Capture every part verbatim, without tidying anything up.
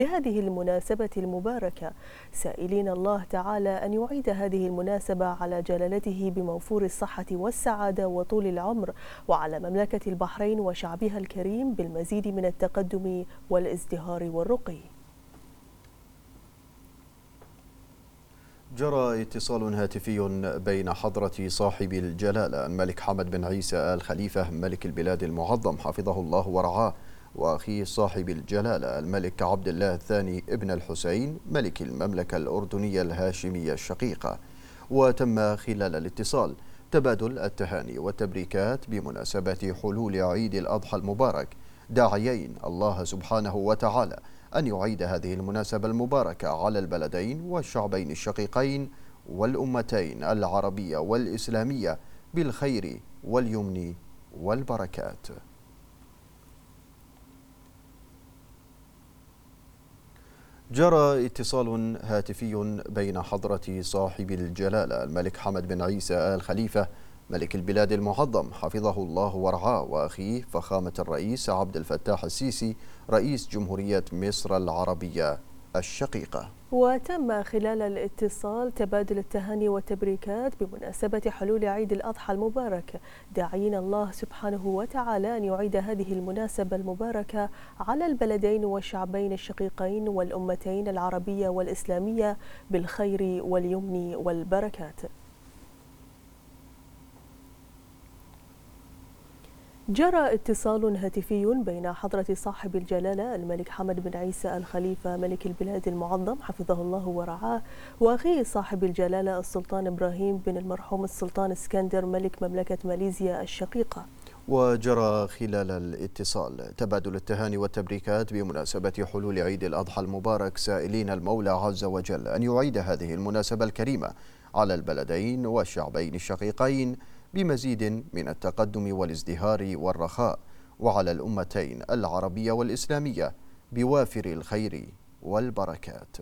بهذه المناسبة المباركة، سائلين الله تعالى أن يعيد هذه المناسبة على جلالته بموفور الصحة والسعادة وطول العمر، وعلى مملكة البحرين وشعبها الكريم بالمزيد من التقدم والازدهار والرقي. جرى اتصال هاتفي بين حضرة صاحب الجلالة الملك حمد بن عيسى آل خليفة ملك البلاد المعظم حفظه الله ورعاه، وأخيه صاحب الجلالة الملك عبد الله الثاني ابن الحسين ملك المملكة الأردنية الهاشمية الشقيقة. وتم خلال الاتصال تبادل التهاني والتبريكات بمناسبة حلول عيد الأضحى المبارك، داعيين الله سبحانه وتعالى أن يعيد هذه المناسبة المباركة على البلدين والشعبين الشقيقين والأمتين العربية والإسلامية بالخير واليمن والبركات. جرى اتصال هاتفي بين حضرة صاحب الجلالة الملك حمد بن عيسى آل خليفة ملك البلاد المعظم حفظه الله ورعاه وأخيه فخامة الرئيس عبد الفتاح السيسي رئيس جمهورية مصر العربية الشقيقة. وتم خلال الاتصال تبادل التهاني والتبريكات بمناسبة حلول عيد الأضحى المبارك، داعين الله سبحانه وتعالى أن يعيد هذه المناسبة المباركة على البلدين والشعبين الشقيقين والأمتين العربية والإسلامية بالخير واليمن والبركات. جرى اتصال هاتفي بين حضرة صاحب الجلالة الملك حمد بن عيسى آل خليفة ملك البلاد المعظم حفظه الله ورعاه وأخيه صاحب الجلالة السلطان إبراهيم بن المرحوم السلطان اسكندر ملك مملكة ماليزيا الشقيقة. وجرى خلال الاتصال تبادل التهاني والتبريكات بمناسبة حلول عيد الأضحى المبارك، سائلين المولى عز وجل أن يعيد هذه المناسبة الكريمة على البلدين والشعبين الشقيقين بمزيد من التقدم والازدهار والرخاء، وعلى الأمتين العربية والإسلامية بوافر الخير والبركات.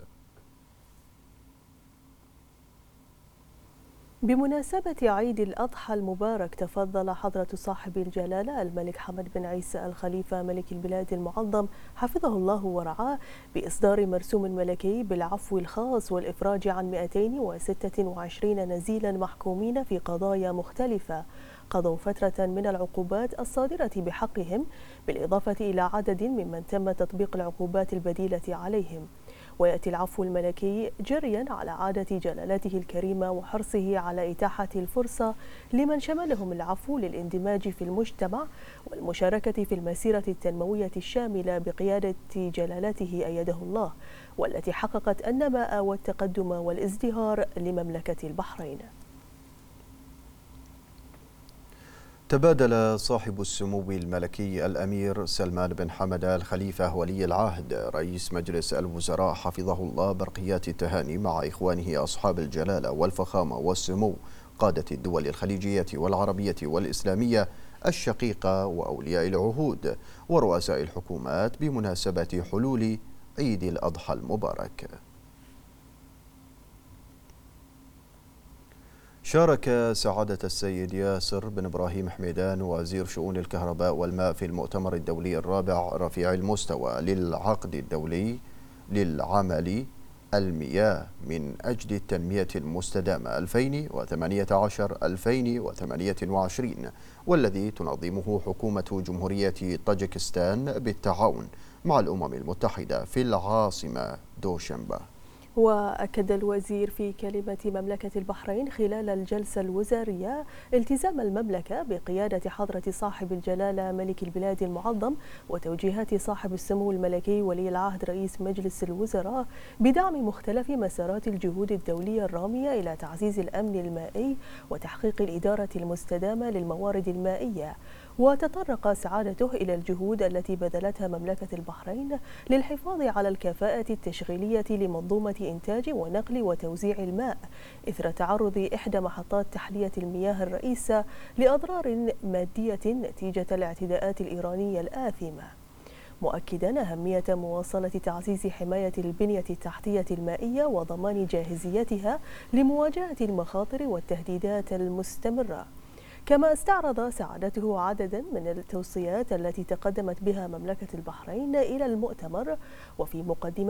بمناسبة عيد الأضحى المبارك، تفضل حضرة صاحب الجلالة الملك حمد بن عيسى آل خليفة ملك البلاد المعظم حفظه الله ورعاه بإصدار مرسوم ملكي بالعفو الخاص والإفراج عن مئتين وستة وعشرين نزيلا محكومين في قضايا مختلفة قضوا فترة من العقوبات الصادرة بحقهم، بالإضافة إلى عدد ممن تم تطبيق العقوبات البديلة عليهم. ويأتي العفو الملكي جريا على عادة جلالته الكريمة وحرصه على إتاحة الفرصة لمن شملهم العفو للاندماج في المجتمع والمشاركة في المسيرة التنموية الشاملة بقيادة جلالته أيده الله، والتي حققت النماء والتقدم والازدهار لمملكة البحرين. تبادل صاحب السمو الملكي الأمير سلمان بن حمد آل خليفة ولي العهد رئيس مجلس الوزراء حفظه الله برقيات التهاني مع إخوانه أصحاب الجلالة والفخامة والسمو قادة الدول الخليجية والعربية والإسلامية الشقيقة وأولياء العهود ورؤساء الحكومات بمناسبة حلول عيد الأضحى المبارك. شارك سعادة السيد ياسر بن إبراهيم حميدان وزير شؤون الكهرباء والماء في المؤتمر الدولي الرابع رفيع المستوى للعقد الدولي للعمل المياه من أجل التنمية المستدامة ألفين وثمانية عشر ألفين وثمانية وعشرين، والذي تنظمه حكومة جمهورية طاجكستان بالتعاون مع الأمم المتحدة في العاصمة دوشنبه. وأكد الوزير في كلمة مملكة البحرين خلال الجلسة الوزارية التزام المملكة بقيادة حضرة صاحب الجلالة ملك البلاد المعظم وتوجيهات صاحب السمو الملكي ولي العهد رئيس مجلس الوزراء بدعم مختلف مسارات الجهود الدولية الرامية إلى تعزيز الأمن المائي وتحقيق الإدارة المستدامة للموارد المائية. وتطرق سعادته إلى الجهود التي بذلتها مملكة البحرين للحفاظ على الكفاءة التشغيلية لمنظومة إنتاج ونقل وتوزيع الماء إثر تعرض إحدى محطات تحلية المياه الرئيسة لأضرار مادية نتيجة الاعتداءات الإيرانية الآثمة، مؤكدا أهمية مواصلة تعزيز حماية البنية التحتية المائية وضمان جاهزيتها لمواجهة المخاطر والتهديدات المستمرة. كما استعرض سعادته عددا من التوصيات التي تقدمت بها مملكة البحرين إلى المؤتمر، وفي مقدمة